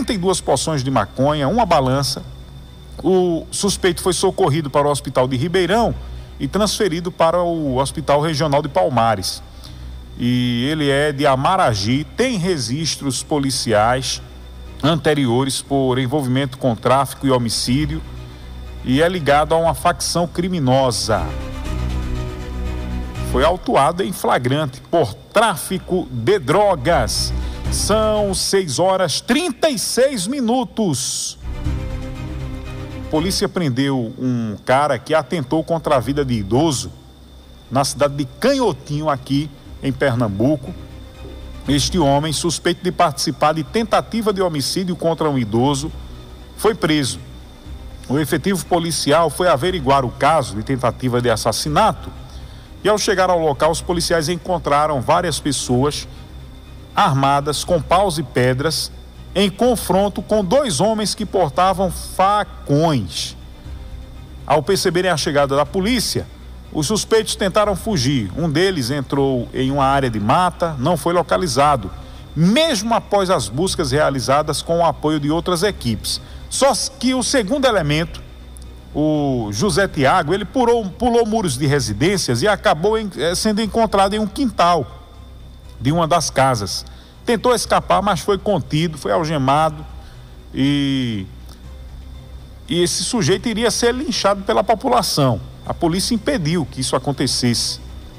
32 porções de maconha, uma balança. O suspeito foi socorrido para o hospital de Ribeirão e transferido para o Hospital Regional de Palmares. E ele é de Amaragi, tem registros policiais anteriores por envolvimento com tráfico e homicídio e é ligado a uma facção criminosa. Foi autuado em flagrante por tráfico de drogas. São 6h36. Polícia prendeu um cara que atentou contra a vida de idoso na cidade de Canhotinho, aqui em Pernambuco. Este homem, suspeito de participar de tentativa de homicídio contra um idoso, foi preso. O efetivo policial foi averiguar o caso de tentativa de assassinato e, ao chegar ao local, os policiais encontraram várias pessoas armadas com paus e pedras em confronto com 2 homens que portavam facões. Ao perceberem a chegada da polícia, os suspeitos tentaram fugir. Um deles entrou em uma área de mata, não foi localizado, mesmo após as buscas realizadas com o apoio de outras equipes. Só que o segundo elemento, o José Tiago, ele pulou muros de residências e acabou sendo encontrado em um quintal de uma das casas. Tentou escapar, mas foi contido, foi algemado e esse sujeito iria ser linchado pela população. A polícia impediu que isso acontecesse.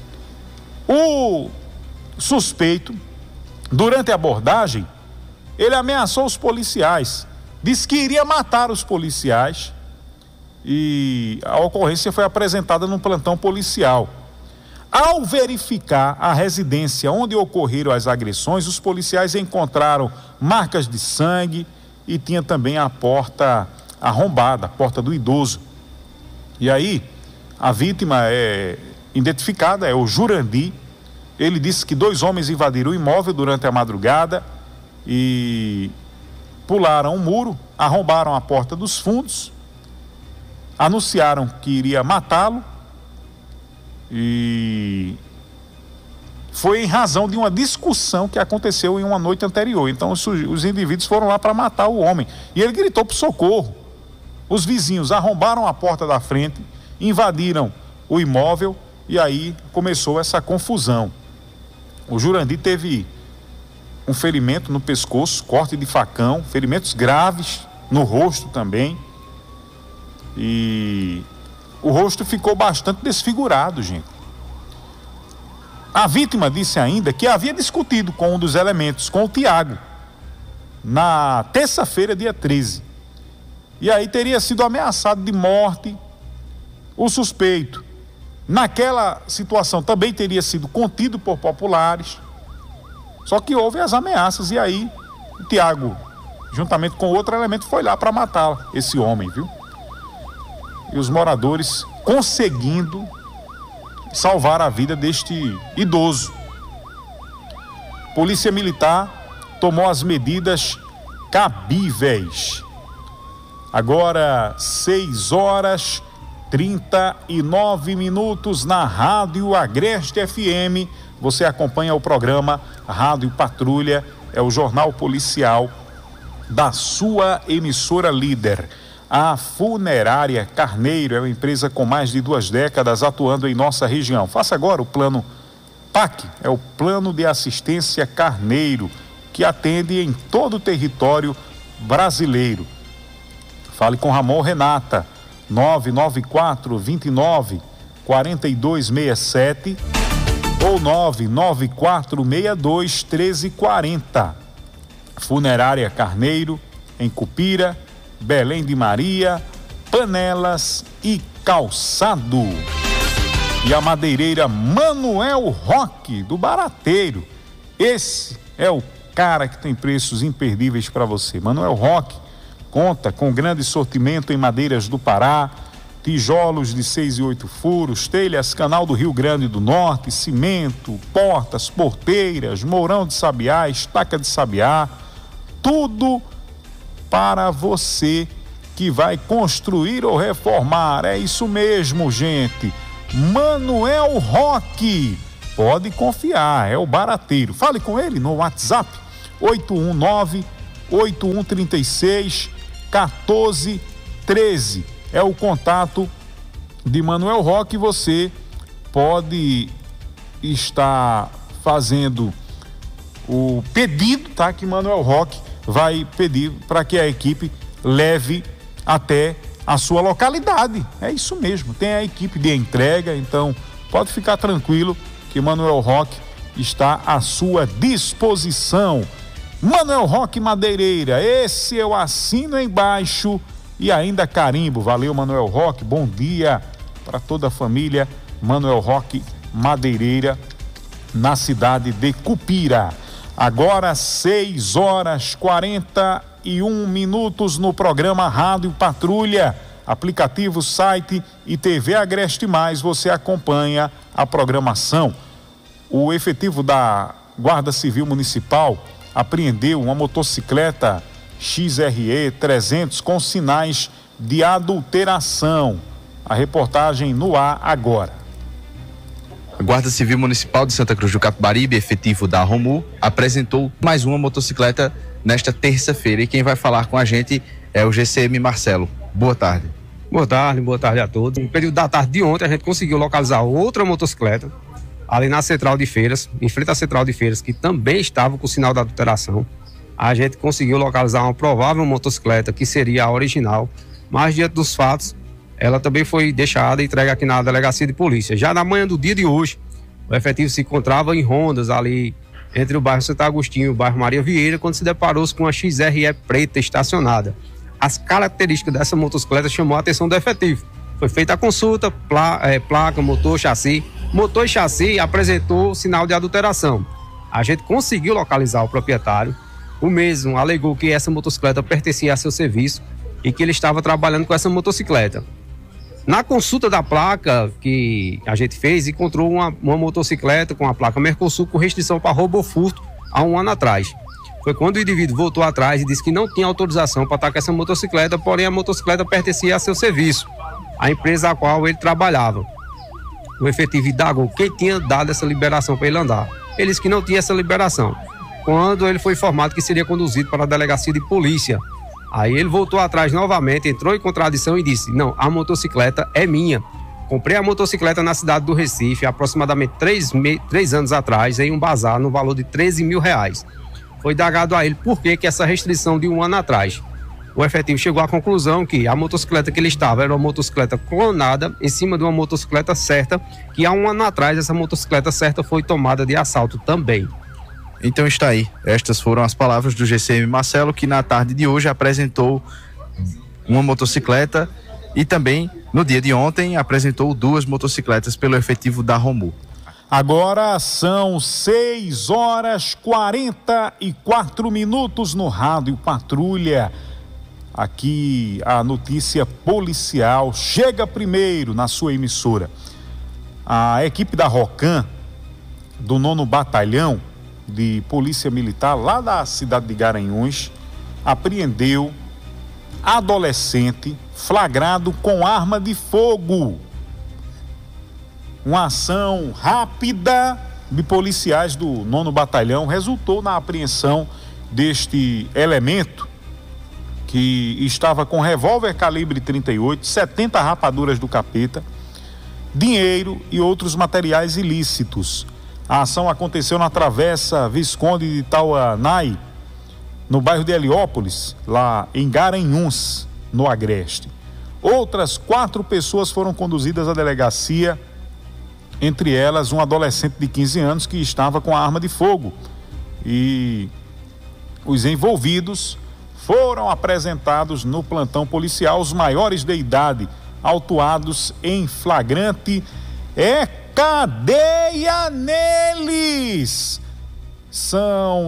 O suspeito, durante a abordagem, ele ameaçou os policiais, disse que iria matar os policiais e a ocorrência foi apresentada num plantão policial. Ao verificar a residência onde ocorreram as agressões, os policiais encontraram marcas de sangue e tinha também a porta arrombada, a porta do idoso. E aí, a vítima é identificada, é o Jurandi. Ele disse que 2 homens invadiram o imóvel durante a madrugada e pularam um muro, arrombaram a porta dos fundos, anunciaram que iria matá-lo. E foi em razão de uma discussão que aconteceu em uma noite anterior. Então os indivíduos foram lá para matar o homem e ele gritou por socorro. Os vizinhos arrombaram a porta da frente, invadiram o imóvel e aí começou essa confusão. O Jurandi teve um ferimento no pescoço, corte de facão, ferimentos graves no rosto também. E o rosto ficou bastante desfigurado, gente. A vítima disse ainda que havia discutido com um dos elementos, com o Tiago, na terça-feira, dia 13. E aí teria sido ameaçado de morte. O suspeito, naquela situação, também teria sido contido por populares. Só que houve as ameaças e aí o Tiago, juntamente com outro elemento, foi lá para matar esse homem, viu? E os moradores conseguindo salvar a vida deste idoso. Polícia Militar tomou as medidas cabíveis. Agora 6h39 na Rádio Agreste FM. Você acompanha o programa Rádio Patrulha, é o jornal policial da sua emissora líder. A Funerária Carneiro é uma empresa com mais de 2 décadas atuando em nossa região. Faça agora o plano PAC, é o Plano de Assistência Carneiro, que atende em todo o território brasileiro. Fale com Ramon Renata, 994 29 4267 ou 994 62 1340. Funerária Carneiro, em Cupira, Belém de Maria, Panelas e Calçado. E a madeireira Manuel Roque, do Barateiro. Esse é o cara que tem preços imperdíveis para você. Manuel Roque conta com grande sortimento em madeiras do Pará, tijolos de 6 e 8 furos, telhas Canal do Rio Grande do Norte, cimento, portas, porteiras, mourão de sabiá, estaca de sabiá, tudo para você que vai construir ou reformar. É isso mesmo, gente. Manuel Roque, pode confiar, é o Barateiro. Fale com ele no WhatsApp 819 8136 1413. É o contato de Manuel Roque. Você pode estar fazendo o pedido, tá? Que Manuel Roque vai pedir para que a equipe leve até a sua localidade. É isso mesmo, tem a equipe de entrega, então pode ficar tranquilo que Manuel Roque está à sua disposição. Manuel Roque Madeireira, esse eu assino embaixo e ainda carimbo. Valeu, Manuel Roque, bom dia para toda a família Manuel Roque Madeireira, na cidade de Cupira. Agora 6h41 no programa Rádio Patrulha, aplicativo, site e TV Agreste Mais, você acompanha a programação. O efetivo da Guarda Civil Municipal apreendeu uma motocicleta XRE 300 com sinais de adulteração. A reportagem no ar agora. A Guarda Civil Municipal de Santa Cruz do Capibaribe, efetivo da Romu, apresentou mais uma motocicleta nesta terça-feira. E quem vai falar com a gente é o GCM Marcelo. Boa tarde. Boa tarde a todos. No período da tarde de ontem, a gente conseguiu localizar outra motocicleta ali na Central de Feiras, em frente à Central de Feiras, que também estava com sinal de adulteração. A gente conseguiu localizar uma provável motocicleta que seria a original, mas diante dos fatos, ela também foi deixada e entregue aqui na delegacia de polícia. Já na manhã do dia de hoje, o efetivo se encontrava em rondas ali entre o bairro Santo Agostinho e o bairro Maria Vieira, quando se deparou-se com uma XRE preta estacionada. As características dessa motocicleta chamou a atenção do efetivo. Foi feita a consulta, placa, motor, chassi. Motor e chassi apresentou sinal de adulteração. A gente conseguiu localizar o proprietário. O mesmo alegou que essa motocicleta pertencia a seu serviço e que ele estava trabalhando com essa motocicleta. Na consulta da placa que a gente fez, encontrou uma motocicleta com a placa Mercosul com restrição para roubo ou furto há um ano atrás. Foi quando o indivíduo voltou atrás e disse que não tinha autorização para estar com essa motocicleta, porém a motocicleta pertencia a seu serviço, a empresa a qual ele trabalhava. O efetivo indagou quem tinha dado essa liberação para ele andar. Ele disse que não tinha essa liberação. Quando ele foi informado que seria conduzido para a delegacia de polícia, aí ele voltou atrás novamente, entrou em contradição e disse: não, a motocicleta é minha. Comprei a motocicleta na cidade do Recife, aproximadamente 3 anos atrás, em um bazar, no valor de R$13 mil. Foi indagado a ele por que essa restrição de um ano atrás. O efetivo chegou à conclusão que a motocicleta que ele estava era uma motocicleta clonada em cima de uma motocicleta certa, que há um ano atrás essa motocicleta certa foi tomada de assalto também. Então está aí, estas foram as palavras do GCM Marcelo, que na tarde de hoje apresentou uma motocicleta e também no dia de ontem apresentou 2 motocicletas pelo efetivo da Romu. Agora são 6h44 no Rádio Patrulha. Aqui a notícia policial chega primeiro na sua emissora. A equipe da ROCAM, do 9º Batalhão de Polícia Militar, lá da cidade de Garanhuns, apreendeu adolescente flagrado com arma de fogo. Uma ação rápida de policiais do 9º Batalhão resultou na apreensão deste elemento, que estava com revólver calibre 38, 70 rapaduras do capeta, dinheiro e outros materiais ilícitos. A ação aconteceu na Travessa Visconde de Tauanai, no bairro de Heliópolis, lá em Garanhuns, no Agreste. Outras 4 pessoas foram conduzidas à delegacia, entre elas um adolescente de 15 anos que estava com a arma de fogo. E os envolvidos foram apresentados no plantão policial. Os maiores de idade autuados em flagrante. É cadeia neles! São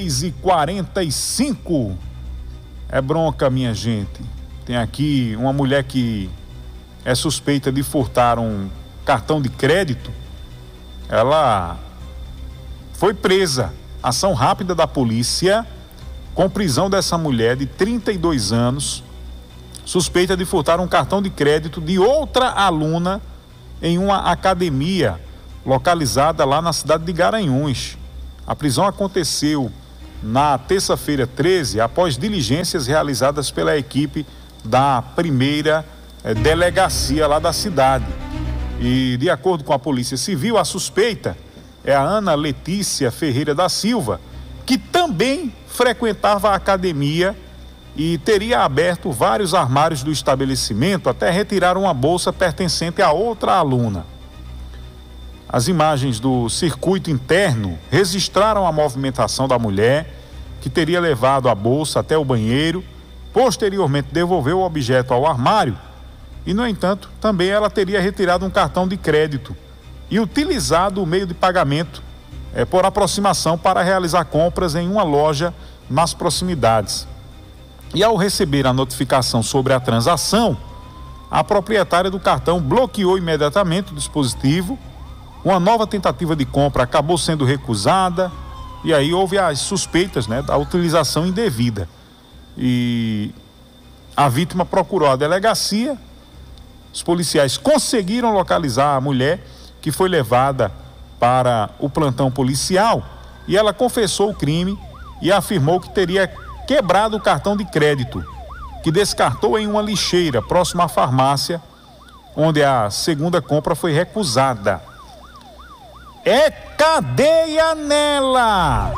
6h45. É bronca, minha gente. Tem aqui uma mulher que é suspeita de furtar um cartão de crédito. Ela foi presa. Ação rápida da polícia com prisão dessa mulher de 32 anos, suspeita de furtar um cartão de crédito de outra aluna em uma academia localizada lá na cidade de Garanhuns. A prisão aconteceu na terça-feira 13, após diligências realizadas pela equipe da primeira delegacia lá da cidade. E, de acordo com a Polícia Civil, a suspeita é a Ana Letícia Ferreira da Silva, que também frequentava a academia e teria aberto vários armários do estabelecimento até retirar uma bolsa pertencente a outra aluna. As imagens do circuito interno registraram a movimentação da mulher, que teria levado a bolsa até o banheiro, posteriormente devolveu o objeto ao armário e, no entanto, também ela teria retirado um cartão de crédito e utilizado o meio de pagamento por aproximação para realizar compras em uma loja nas proximidades. E ao receber a notificação sobre a transação, a proprietária do cartão bloqueou imediatamente o dispositivo. Uma nova tentativa de compra acabou sendo recusada e aí houve as suspeitas, da utilização indevida. E a vítima procurou a delegacia. Os policiais conseguiram localizar a mulher, que foi levada para o plantão policial, e ela confessou o crime e afirmou que teria quebrado o cartão de crédito, que descartou em uma lixeira próxima à farmácia, onde a segunda compra foi recusada. É cadeia nela!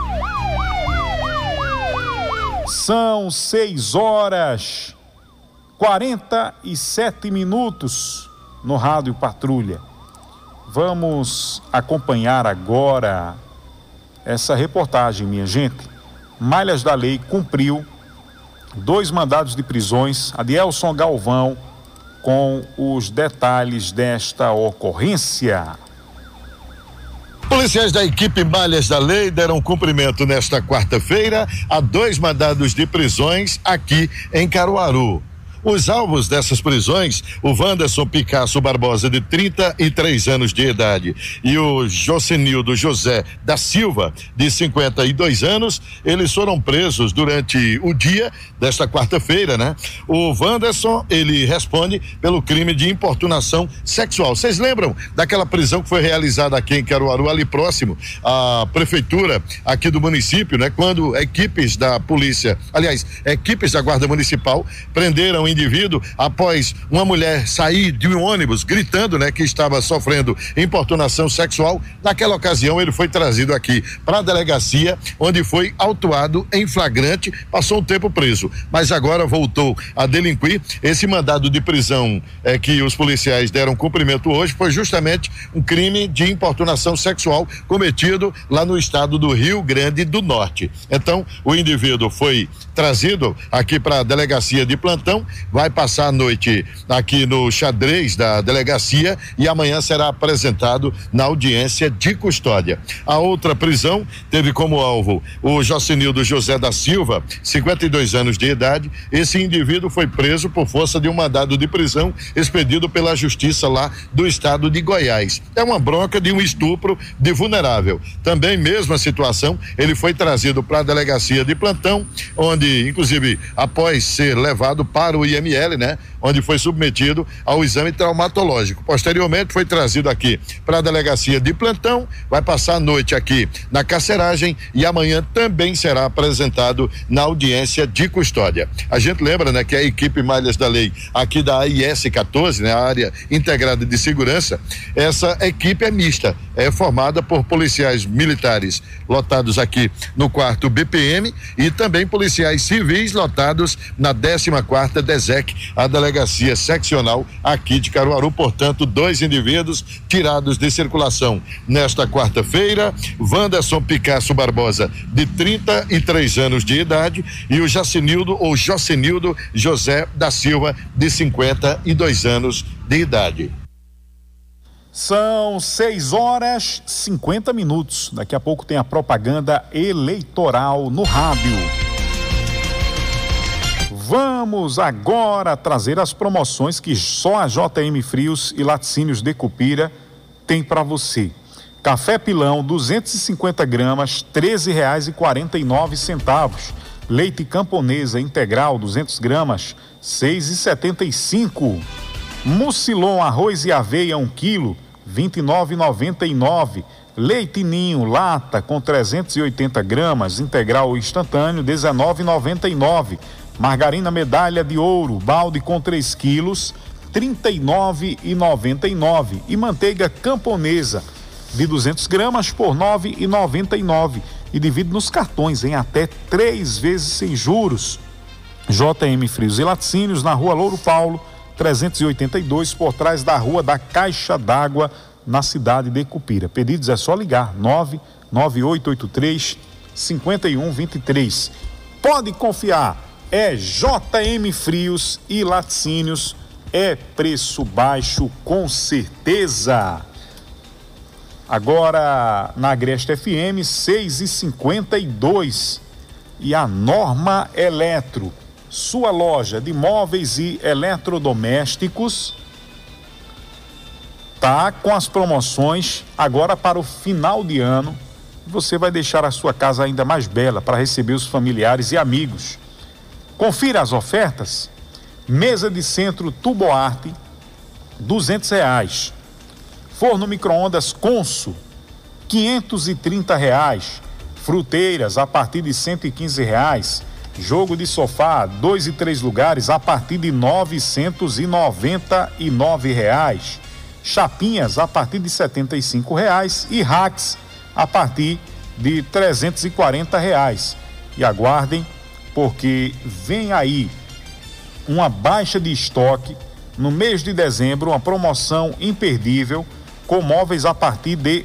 São 6h47 no Rádio Patrulha. Vamos acompanhar agora essa reportagem, minha gente. Malhas da Lei cumpriu 2 mandados de prisões. Adielson Galvão com os detalhes desta ocorrência. Policiais da equipe Malhas da Lei deram cumprimento nesta quarta-feira a 2 mandados de prisões aqui em Caruaru. Os alvos dessas prisões, o Wanderson Picasso Barbosa, de 33 anos de idade, e o Jocenildo José da Silva, de 52 anos, eles foram presos durante o dia desta quarta-feira, né? O Wanderson, ele responde pelo crime de importunação sexual. Vocês lembram daquela prisão que foi realizada aqui em Caruaru, ali próximo à prefeitura aqui do município, né? Quando equipes da polícia, aliás, equipes da Guarda Municipal prenderam o indivíduo após uma mulher sair de um ônibus gritando, que estava sofrendo importunação sexual. Naquela ocasião ele foi trazido aqui para a delegacia, onde foi autuado em flagrante, passou um tempo preso, mas agora voltou a delinquir. Esse mandado de prisão que os policiais deram cumprimento hoje foi justamente um crime de importunação sexual cometido lá no estado do Rio Grande do Norte. Então, o indivíduo foi trazido aqui para a delegacia de plantão, vai passar a noite aqui no xadrez da delegacia e amanhã será apresentado na audiência de custódia. A outra prisão teve como alvo o Jocenildo José da Silva, 52 anos de idade. Esse indivíduo foi preso por força de um mandado de prisão expedido pela justiça lá do estado de Goiás. É uma bronca de um estupro de vulnerável. Também mesma situação, ele foi trazido para a delegacia de plantão, onde inclusive após ser levado para o IML, onde foi submetido ao exame traumatológico. Posteriormente foi trazido aqui para a delegacia de plantão, vai passar a noite aqui na carceragem e amanhã também será apresentado na audiência de custódia. A gente lembra, que a equipe Malhas da Lei aqui da AIS 14, a área integrada de segurança, essa equipe é mista, é formada por policiais militares lotados aqui no 4º BPM e também policiais civis lotados na 14ª DESEC, a delegacia seccional aqui de Caruaru. Portanto, 2 indivíduos tirados de circulação nesta quarta-feira: Wanderson Picasso Barbosa, de 33 anos de idade, e o Jocenildo José da Silva, de 52 anos de idade. São 6h50. Daqui a pouco tem a propaganda eleitoral no rádio. Vamos agora trazer as promoções que só a JM Frios e Laticínios de Cupira tem para você. Café Pilão, 250 gramas, R$13,49. Leite Camponesa Integral, 200 gramas, R$6,75. Mucilon Arroz e Aveia, 1 quilo, 29,99. Leite Ninho lata com 380 gramas, integral ou instantâneo, 19,99. Margarina Medalha de Ouro, balde com 3 quilos, 39,99. E manteiga camponesa de 200 gramas por 9,99. E divide nos cartões em até 3 vezes sem juros. JM Frios e Laticínios, na Rua Louro Paulo, 382, por trás da Rua da Caixa d'Água, na cidade de Cupira. Pedidos é só ligar, 99883-5123. Pode confiar, é JM Frios e Laticínios, é preço baixo com certeza. Agora na Agreste FM, 6h52. E a Norma Eletro, sua loja de móveis e eletrodomésticos, tá com as promoções agora para o final de ano. Você vai deixar a sua casa ainda mais bela para receber os familiares e amigos. Confira as ofertas. Mesa de centro Tuboarte, R$200. Forno micro-ondas Consul, R$530. Fruteiras a partir de R$115. Jogo de sofá 2 e 3 lugares a partir de R$999. Chapinhas a partir de R$75 e racks a partir de R$340. E aguardem, porque vem aí uma baixa de estoque no mês de dezembro, uma promoção imperdível com móveis a partir de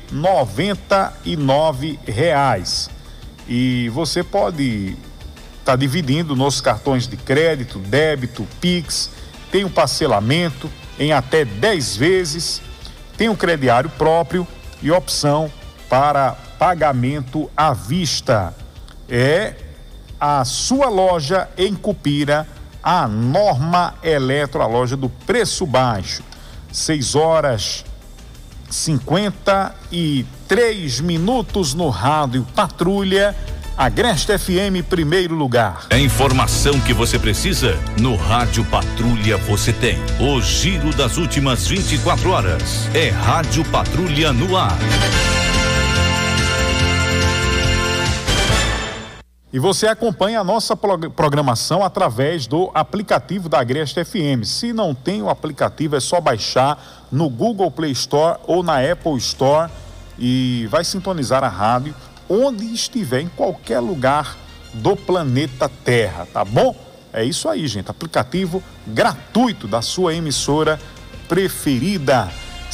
R$99. E você pode estar dividindo nos cartões de crédito, débito, Pix, tem um parcelamento em até 10 vezes, tem um crediário próprio e opção para pagamento à vista. É a sua loja em Cupira, a Norma Eletro, a loja do preço baixo. 6h53 no rádio Patrulha. Agreste FM, primeiro lugar. A informação que você precisa, no Rádio Patrulha você tem. O giro das últimas 24 horas. É Rádio Patrulha no ar. E você acompanha a nossa programação através do aplicativo da Agreste FM. Se não tem o aplicativo, é só baixar no Google Play Store ou na Apple Store e vai sintonizar a rádio onde estiver, em qualquer lugar do planeta Terra, tá bom? É isso aí, gente. Aplicativo gratuito da sua emissora preferida.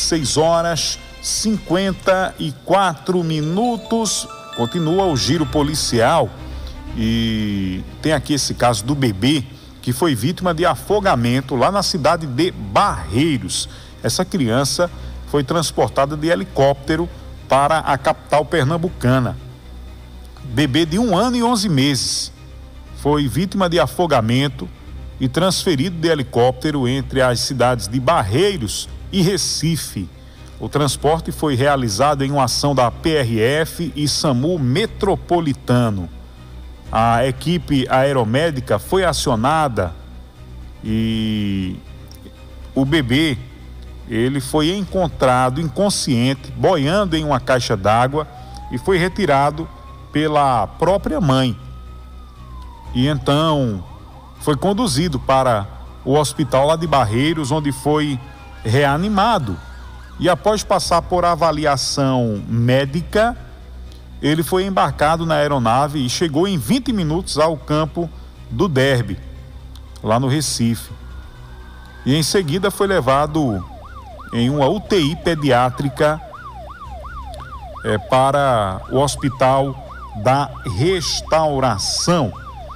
6h54. Continua o giro policial. E tem aqui esse caso do bebê que foi vítima de afogamento lá na cidade de Barreiros. Essa criança foi transportada de helicóptero para a capital pernambucana. Bebê de 1 ano e 11 meses foi vítima de afogamento e transferido de helicóptero entre as cidades de Barreiros e Recife. O transporte foi realizado em uma ação da PRF e SAMU Metropolitano. A equipe aeromédica foi acionada e o bebê, ele foi encontrado inconsciente, boiando em uma caixa d'água e foi retirado pela própria mãe. E então foi conduzido para o hospital lá de Barreiros, onde foi reanimado. E após passar por avaliação médica, ele foi embarcado na aeronave e chegou em 20 minutos ao campo do Derby, lá no Recife. E em seguida foi levado em uma UTI pediátrica para o Hospital da Restauração.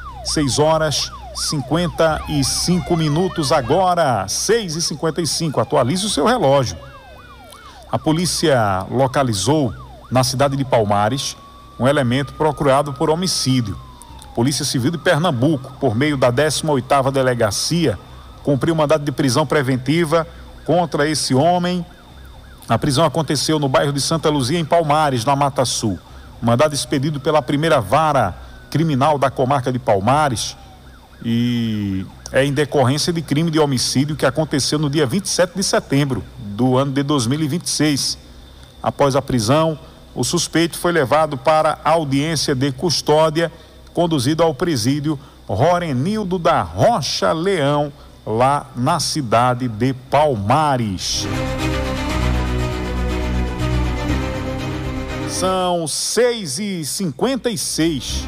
6h55 agora, 6h55. Atualize o seu relógio. A polícia localizou na cidade de Palmares um elemento procurado por homicídio. Polícia Civil de Pernambuco, por meio da 18ª Delegacia, cumpriu mandado de prisão preventiva contra esse homem. A prisão aconteceu no bairro de Santa Luzia, em Palmares, na Mata Sul. Mandado expedido pela primeira vara criminal da comarca de Palmares e é em decorrência de crime de homicídio que aconteceu no dia 27 de setembro do ano de 2026. Após a prisão, o suspeito foi levado para a audiência de custódia, conduzido ao presídio Rorenildo da Rocha Leão, lá na cidade de Palmares. São 6h56.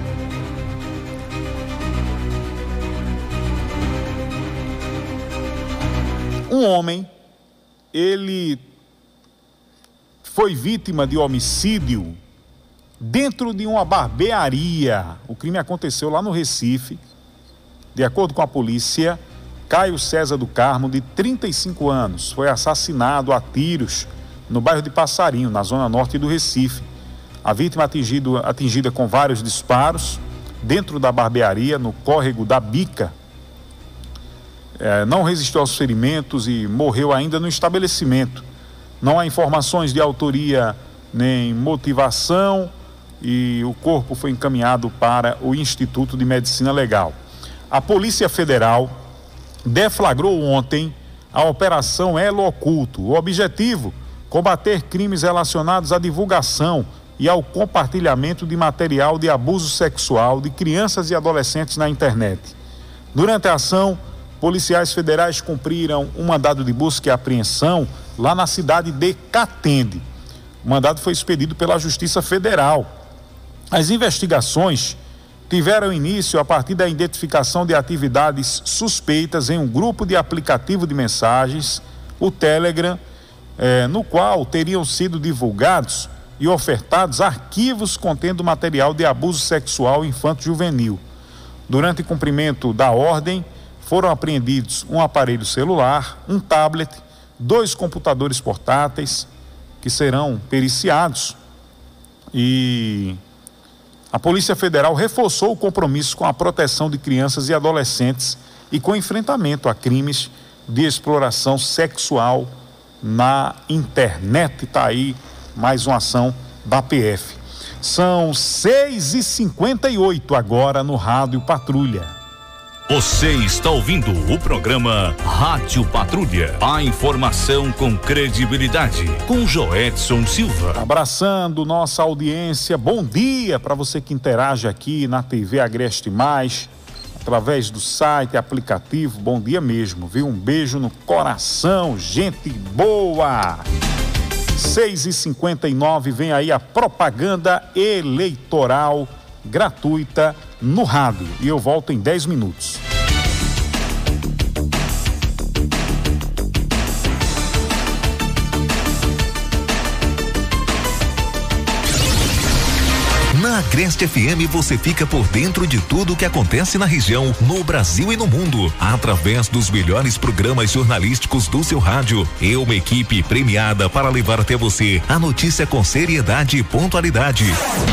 Um homem, ele foi vítima de homicídio dentro de uma barbearia. O crime aconteceu lá no Recife. De acordo com a polícia, Caio César do Carmo, de 35 anos, foi assassinado a tiros no bairro de Passarinho, na zona norte do Recife. A vítima atingida com vários disparos dentro da barbearia, no córrego da Bica, não resistiu aos ferimentos e morreu ainda no estabelecimento. Não há informações de autoria nem motivação e o corpo foi encaminhado para o Instituto de Medicina Legal. A Polícia Federal deflagrou ontem a Operação Elo Oculto. O objetivo: combater crimes relacionados à divulgação e ao compartilhamento de material de abuso sexual de crianças e adolescentes na internet. Durante a ação, policiais federais cumpriram um mandado de busca e apreensão lá na cidade de Catende. O mandado foi expedido pela Justiça Federal. As investigações tiveram início a partir da identificação de atividades suspeitas em um grupo de aplicativo de mensagens, o Telegram, no qual teriam sido divulgados e ofertados arquivos contendo material de abuso sexual infanto-juvenil. Durante o cumprimento da ordem, foram apreendidos um aparelho celular, um tablet, 2 computadores portáteis que serão periciados. E a Polícia Federal reforçou o compromisso com a proteção de crianças e adolescentes e com o enfrentamento a crimes de exploração sexual na internet. Está aí mais uma ação da PF. São 6h58 agora no Rádio Patrulha. Você está ouvindo o programa Rádio Patrulha. A informação com credibilidade, com Joedson Silva. Abraçando nossa audiência, bom dia para você que interage aqui na TV Agreste Mais, através do site, aplicativo, bom dia mesmo, viu? Um beijo no coração, gente boa! 6h59, vem aí a propaganda eleitoral gratuita no rádio e eu volto em 10 minutos. Na Agreste FM você fica por dentro de tudo o que acontece na região, no Brasil e no mundo, através dos melhores programas jornalísticos do seu rádio e uma equipe premiada para levar até você a notícia com seriedade e pontualidade.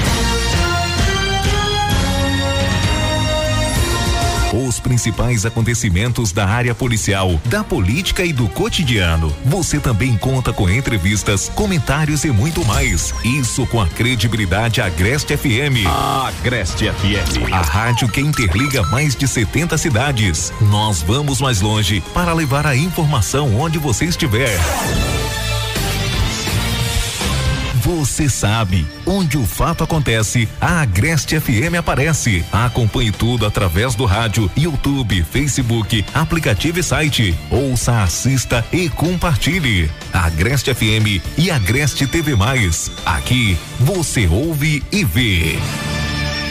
Os principais acontecimentos da área policial, da política e do cotidiano. Você também conta com entrevistas, comentários e muito mais. Isso com a credibilidade Agreste FM. Agreste FM. A rádio que interliga mais de 70 cidades. Nós vamos mais longe para levar a informação onde você estiver. Você sabe, onde o fato acontece, a Agreste FM aparece. Acompanhe tudo através do rádio, YouTube, Facebook, aplicativo e site. Ouça, assista e compartilhe. Agreste FM e Agreste TV+. Aqui você ouve e vê.